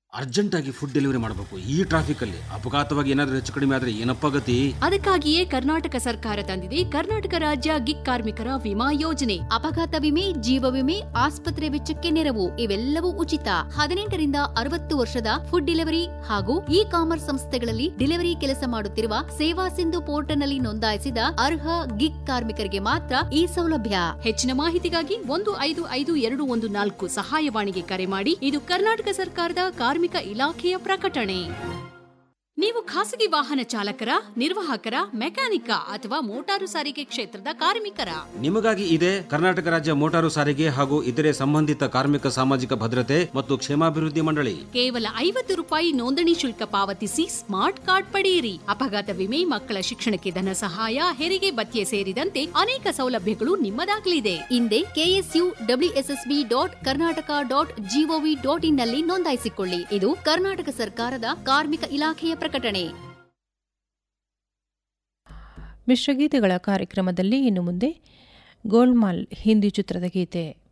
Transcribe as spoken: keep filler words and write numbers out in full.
ಅರ್ಜೆಂಟಾಗಿ food delivery ಮಾಡಬೇಕು. ಈ ಟ್ರಾಫಿಕಲ್ಲಿ ಅಪಘಾತವಾಗಿ ಏನಾದರೂ ಹೆಚ್ಚು ಕಡಿಮೆ ಆದರೆ ಏನಪ್ಪ ಗತಿ? ಅದಕ್ಕಾಗಿಯೇ ಕರ್ನಾಟಕ ಸರ್ಕಾರ ತಂದಿದೆ ಕರ್ನಾಟಕ ರಾಜ್ಯ ಗಿಗ್ ಕಾರ್ಮಿಕರ ವಿಮಾ ಯೋಜನೆ. ಅಪಘಾತ ವಿಮೆ, ಜೀವ ವಿಮೆ, ಆಸ್ಪತ್ರೆ ವೆಚ್ಚಕ್ಕೆ ನೆರವು ಇವೆಲ್ಲವೂ ಉಚಿತ. ಹದಿನೆಂಟರಿಂದ ಅರವತ್ತು ವರ್ಷದ ಫುಡ್ ಡೆಲಿವರಿ ಹಾಗೂ ಇ ಕಾಮರ್ಸ್ ಸಂಸ್ಥೆಗಳಲ್ಲಿ ಡೆಲಿವರಿ ಕೆಲಸ ಮಾಡುತ್ತಿರುವ ಸೇವಾ ಸಿಂಧು ಪೋರ್ಟಲ್ನಲ್ಲಿ ನೋಂದಾಯಿಸಿದ ಅರ್ಹ ಗಿಗ್ ಕಾರ್ಮಿಕರಿಗೆ ಮಾತ್ರ ಈ ಸೌಲಭ್ಯ. ಹೆಚ್ಚಿನ ಮಾಹಿತಿಗಾಗಿ ಒಂದು ಐದು ಐದು ಎರಡು ಒಂದು ನಾಲ್ಕು ಸಹಾಯವಾಣಿಗೆ ಕರೆ ಮಾಡಿ. ಇದು ಕರ್ನಾಟಕ ಸರ್ಕಾರದ ಕಾರ್ಮಿಕ ಇಲಾಖೆಯ ಪ್ರಕಟಣೆ. ನೀವು ಖಾಸಗಿ ವಾಹನ ಚಾಲಕರ, ನಿರ್ವಾಹಕರ, ಮೆಕ್ಯಾನಿಕ ಅಥವಾ ಮೋಟಾರು ಸಾರಿಗೆ ಕ್ಷೇತ್ರದ ಕಾರ್ಮಿಕರ? ನಿಮಗಾಗಿ ಇದೆ ಕರ್ನಾಟಕ ರಾಜ್ಯ ಮೋಟಾರು ಸಾರಿಗೆ ಹಾಗೂ ಇತರೆ ಸಂಬಂಧಿತ ಕಾರ್ಮಿಕ ಸಾಮಾಜಿಕ ಭದ್ರತೆ ಮತ್ತು ಕ್ಷೇಮಾಭಿವೃದ್ಧಿ ಮಂಡಳಿ. ಕೇವಲ ಐವತ್ತು ರೂಪಾಯಿ ನೋಂದಣಿ ಶುಲ್ಕ ಪಾವತಿಸಿ ಸ್ಮಾರ್ಟ್ ಕಾರ್ಡ್ ಪಡೆಯಿರಿ. ಅಪಘಾತ ವಿಮೆ, ಮಕ್ಕಳ ಶಿಕ್ಷಣಕ್ಕೆ ಧನ ಸಹಾಯ, ಹೆರಿಗೆ ಭತ್ಯೆ ಸೇರಿದಂತೆ ಅನೇಕ ಸೌಲಭ್ಯಗಳು ನಿಮ್ಮದಾಗಲಿದೆ. ಹಿಂದೆ KSU WSSB dot Karnataka dot gov dot in ನಲ್ಲಿ ನೋಂದಾಯಿಸಿಕೊಳ್ಳಿ. ಇದು ಕರ್ನಾಟಕ ಸರ್ಕಾರದ ಕಾರ್ಮಿಕ ಇಲಾಖೆಯ ಪ್ರಕಟಣೆ. ಮಿಶ್ರಗೀತೆಗಳ ಕಾರ್ಯಕ್ರಮದಲ್ಲಿ ಇನ್ನು ಮುಂದೆ ಗೋಲ್ಮಾಲ್ ಹಿಂದಿ ಚಿತ್ರದ ಗೀತೆ.